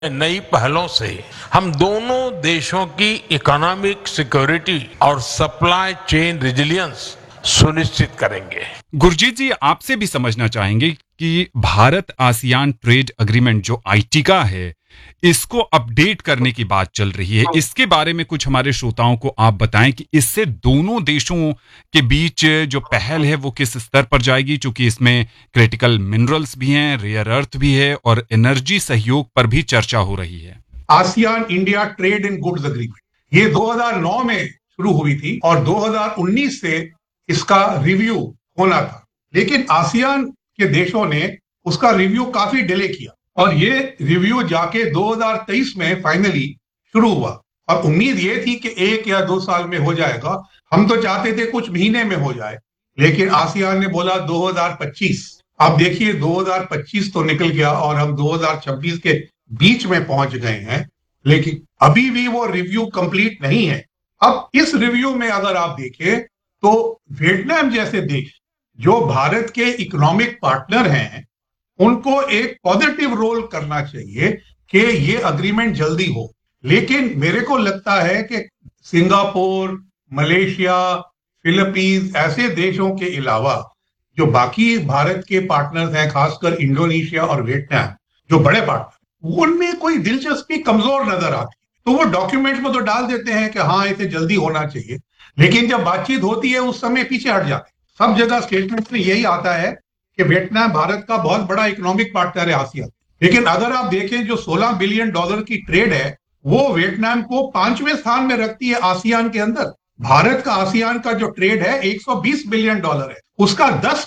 नई पहलों से हम दोनों देशों की इकोनॉमिक सिक्योरिटी और सप्लाई चेन रिजिलियंस सुनिश्चित करेंगे। गुरजीत जी, आपसे भी समझना चाहेंगे कि भारत आसियान ट्रेड एग्रीमेंट जो आईटीका है, इसको अपडेट करने की बात चल रही है। इसके बारे में कुछ हमारे श्रोताओं को आप बताएं कि इससे दोनों देशों के बीच जो पहल है वो किस स्तर पर जाएगी, क्योंकि इसमें क्रिटिकल मिनरल्स भी हैं, रेयर अर्थ भी है और एनर्जी सहयोग पर भी चर्चा हो रही है। ASEAN India trade in goods agreement ये 2009 में शुरू हुई थी और 2019 से इसका रिव्यू होना था, लेकिन आसियान के देशों ने उसका रिव्यू काफी डिले किया और ये रिव्यू जाके 2023 में फाइनली शुरू हुआ और उम्मीद ये थी कि 1 या 2 साल में हो जाएगा। हम तो चाहते थे कुछ महीने में हो जाए, लेकिन आसियान ने बोला 2025। अब देखिए 2025 तो निकल गया और हम 2026 के बीच में पहुंच गए हैं, लेकिन अभी भी वो रिव्यू कंप्लीट नहीं है। अब इस रिव्यू में अगर आप देखें तो वियतनाम जैसे देश जो भारत के इकोनॉमिक पार्टनर हैं, उनको एक पॉजिटिव रोल करना चाहिए कि ये अग्रीमेंट जल्दी हो। लेकिन मेरे को लगता है कि सिंगापुर, मलेशिया, फिलीपींस ऐसे देशों के अलावा जो बाकी भारत के पार्टनर्स हैं, खासकर इंडोनेशिया और वियतनाम जो बड़े पार्टनर, उनमें कोई दिलचस्पी कमजोर नजर आती है। तो वो डॉक्यूमेंट में तो डाल देते हैं कि हाँ इसे जल्दी होना चाहिए, लेकिन जब बातचीत होती है उस समय पीछे हट जाते हैं। सब जगह स्टेटमेंट में यही आता है कि वियतनाम भारत का बहुत बड़ा इकोनॉमिक पार्टनर है आसियान, लेकिन अगर आप देखें जो $16 बिलियन की ट्रेड है वो वियतनाम को 5वें स्थान में रखती है आसियान के अंदर। भारत का आसियान का जो ट्रेड है $120 बिलियन है, उसका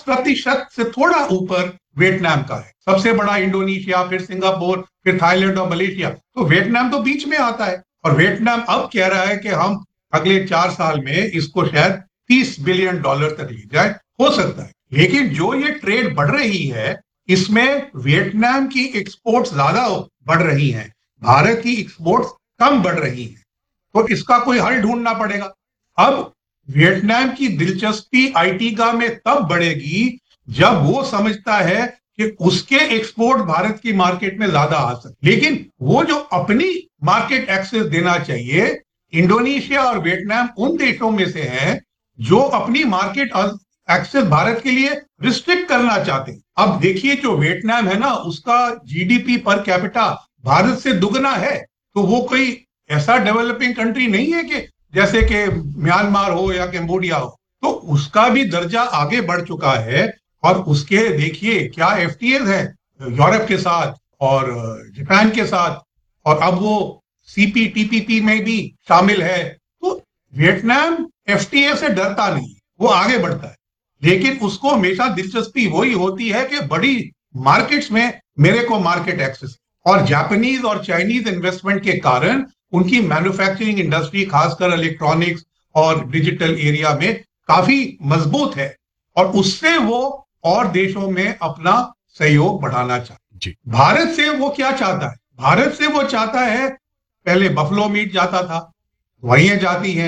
10% से थोड़ा ऊपर वियतनाम का है। सबसे बड़ा इंडोनेशिया, फिर सिंगापुर, फिर थाईलैंड और मलेशिया, तो वियतनाम तो बीच में आता है। और वियतनाम अब कह रहा है कि हम अगले 4 साल में इसको शायद $30 बिलियन तक ले जाए, हो सकता है। लेकिन जो ये ट्रेड बढ़ रही है इसमें वियतनाम की एक्सपोर्ट्स ज्यादा बढ़ रही हैं, भारत की एक्सपोर्ट्स कम बढ़ रही हैं, तो इसका कोई हल ढूंढना पड़ेगा। अब वियतनाम की दिलचस्पी आईटीका में तब बढ़ेगी जब वो समझता है कि उसके एक्सपोर्ट भारत की मार्केट में ज्यादा आ सकते, लेकिन वो जो अपनी मार्केट एक्सेस देना चाहिए, इंडोनेशिया और वियतनाम उन देशों में से हैं जो अपनी मार्केट एक्सेस भारत के लिए रिस्ट्रिक्ट करना चाहते हैं। अब देखिए जो वियतनाम है ना, उसका जीडीपी पर कैपिटा भारत से दुगना है, तो वो कोई ऐसा डेवलपिंग कंट्री नहीं है कि जैसे कि म्यांमार हो या कंबोडिया हो, तो उसका भी दर्जा आगे बढ़ चुका है। और उसके देखिए क्या एफटीए है यूरोप के साथ और जापान के साथ, और अब वो सीपीटीपीपी में भी शामिल है। तो वियतनाम एफटीए से डरता नहीं, वो आगे बढ़ता है, लेकिन उसको हमेशा दिलचस्पी वही होती है कि बड़ी मार्केट्स में मेरे को मार्केट एक्सेस, और जापानीज और चाइनीज इन्वेस्टमेंट के कारण उनकी मैन्युफैक्चरिंग इंडस्ट्री खासकर इलेक्ट्रॉनिक्स और डिजिटल एरिया में काफी मजबूत है, और उससे वो और देशों में अपना सहयोग बढ़ाना चाहता है। भारत से वो क्या चाहता है? भारत से वो चाहता है, पहले बफलो मीट जाता था, वही जाती है,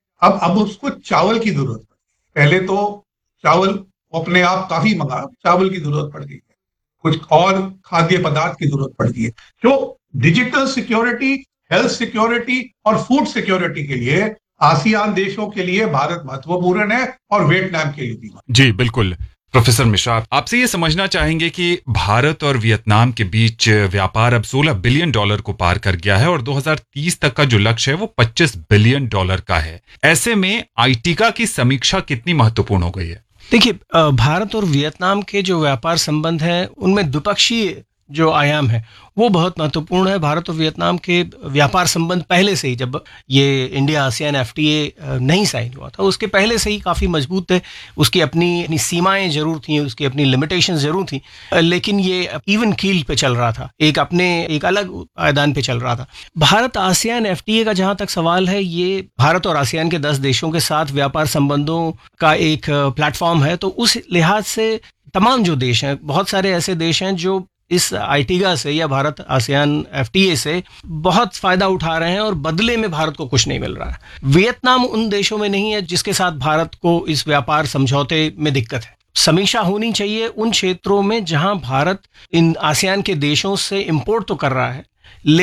अब उसको चावल की जरूरत है। पहले तो चावल अपने आप काफी मंगा, चावल की जरूरत पड़ गई है, कुछ और खाद्य पदार्थ की जरूरत पड़ गई है। तो डिजिटल सिक्योरिटी, हेल्थ सिक्योरिटी और फूड सिक्योरिटी के लिए आसियान देशों के लिए भारत महत्वपूर्ण है और वियतनाम के लिए भी। जी बिल्कुल। प्रोफेसर मिश्रा, आपसे ये समझना चाहेंगे कि भारत और वियतनाम के बीच व्यापार अब $16 बिलियन को पार कर गया है और 2030 तक का जो लक्ष्य है वो $25 बिलियन का है। ऐसे में आईटीका की समीक्षा कितनी महत्वपूर्ण हो गई है? देखिए, भारत और वियतनाम के जो व्यापार संबंध हैं उनमें द्विपक्षीय जो आयाम है वो बहुत महत्वपूर्ण है। भारत और वियतनाम के व्यापार संबंध पहले से ही, जब ये इंडिया आसियान एफटीए नहीं साइन हुआ था, उसके पहले से ही काफ़ी मजबूत थे। उसकी अपनी सीमाएं जरूर थी, उसकी अपनी लिमिटेशंस जरूर थी, लेकिन ये इवन कील पे चल रहा था, एक अलग आयदान पे चल रहा था। भारत आसियान एफटीए का जहां तक सवाल है, ये भारत और आसियान के 10 देशों के साथ व्यापार संबंधों का एक प्लेटफॉर्म है। तो उस लिहाज से तमाम जो देश हैं, बहुत सारे ऐसे देश हैं जो इस आईटीका से या भारत आसियान एफटीए से बहुत फायदा उठा रहे हैं और बदले में भारत को कुछ नहीं मिल रहा है। वियतनाम उन देशों में नहीं है जिसके साथ भारत को इस व्यापार समझौते में दिक्कत है। समीक्षा होनी चाहिए उन क्षेत्रों में जहां भारत इन आसियान के देशों से इंपोर्ट तो कर रहा है,